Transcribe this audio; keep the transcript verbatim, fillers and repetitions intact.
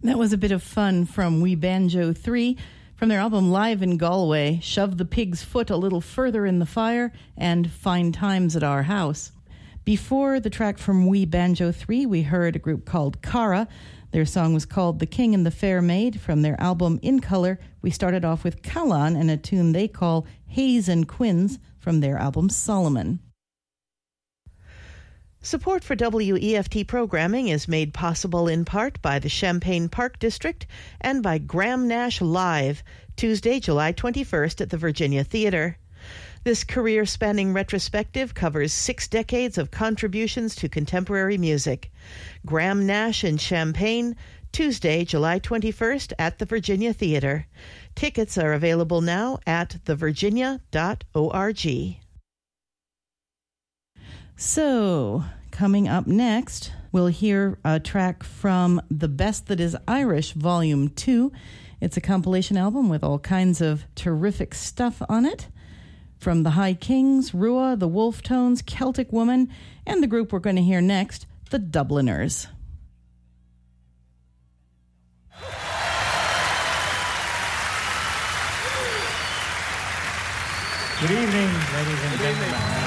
That was a bit of fun from Wee Banjo three from their album Live in Galway, Shove the Pig's Foot a Little Further in the Fire, and Fine Times at Our House. Before the track from Wee Banjo three, we heard a group called Cara. Their song was called The King and the Fair Maid from their album In Colour. We started off with Callan and a tune they call Hayes and Quins from their album Solomon. Support for W E F T programming is made possible in part by the Champaign Park District and by Graham Nash Live, Tuesday, July twenty-first at the Virginia Theatre. This career-spanning retrospective covers six decades of contributions to contemporary music. Graham Nash in Champaign, Tuesday, July twenty-first at the Virginia Theatre. Tickets are available now at the virginia dot org. So, coming up next, we'll hear a track from The Best That Is Irish, Volume two. It's a compilation album with all kinds of terrific stuff on it. From the High Kings, Rua, the Wolf Tones, Celtic Woman, and the group we're going to hear next, the Dubliners. Good evening, ladies and gentlemen.